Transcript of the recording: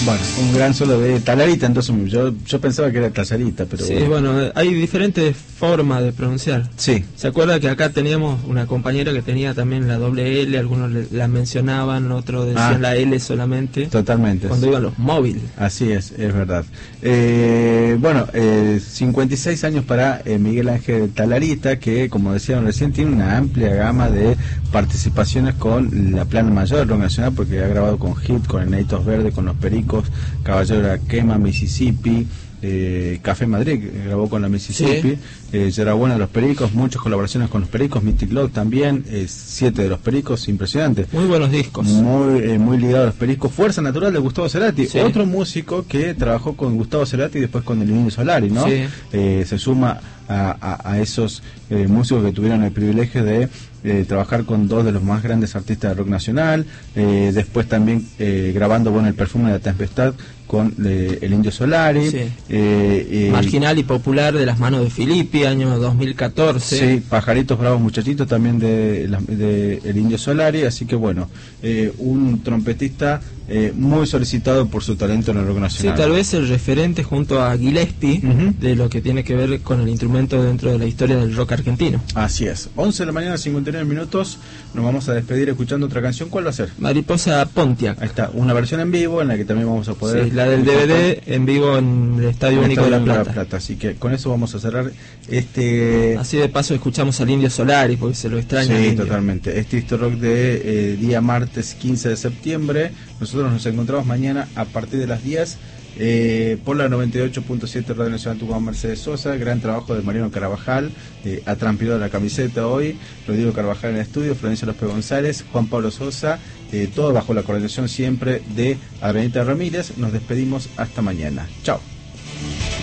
Bueno, un gran solo de Talarita, entonces yo pensaba que era Tallarita, pero sí, bueno, hay diferentes formas de pronunciar. Sí. ¿Se acuerda que acá teníamos una compañera que tenía también la doble L? Algunos la mencionaban, otros decían la L solamente. Totalmente. Cuando iban los móviles. Así es verdad. 56 años para Miguel Ángel Talarita, que como decían recién, tiene una amplia gama de participaciones con la Plana Mayor del Rock Nacional, porque ha grabado con Hit, con Enanitos Verdes, con Los Pericos, Caballero de la Quema, Mississippi, Café Madrid, grabó con la Mississippi, Yerabuena de Los Pericos, muchas colaboraciones con Los Pericos, Mystic Love también, 7 de Los Pericos, impresionante. Muy buenos discos. Muy ligado a Los Pericos. Fuerza Natural de Gustavo Cerati, otro músico que trabajó con Gustavo Cerati y después con el Indio Solari, ¿no? Se suma a esos músicos que tuvieron el privilegio de trabajar con dos de los más grandes artistas de rock nacional, después también grabando El Perfume de la Tempestad con el Indio Solari, Marginal y Popular de las manos de Filippi, año 2014. Sí, Pajaritos Bravos Muchachitos también de el Indio Solari, así que bueno, un trompetista muy solicitado por su talento en el rock nacional. Sí, tal vez el referente junto a Gillespie de lo que tiene que ver con el instrumento dentro de la historia del rock argentino. Así es, 11 de la mañana, 59 minutos, nos vamos a despedir escuchando otra canción. ¿Cuál va a ser? Mariposa Pontiac. Ahí está, una versión en vivo en la que también vamos a poder... Sí, la del DVD en vivo en el Estadio Único de La Plata. Así que con eso vamos a cerrar Así de paso escuchamos al Indio Solari porque se lo extraña. Sí, totalmente. Este rock de día martes 15 de septiembre. Nosotros nos encontramos mañana a partir de las 10 por la 98.7 Radio Nacional Tucumán. Mercedes Sosa, gran trabajo de Mariano Carabajal, ha trampeado la camiseta hoy, Rodrigo Carvajal en el estudio, Florencia López González, Juan Pablo Sosa, todo bajo la coordinación siempre de Arenita Ramírez. Nos despedimos hasta mañana. Chao.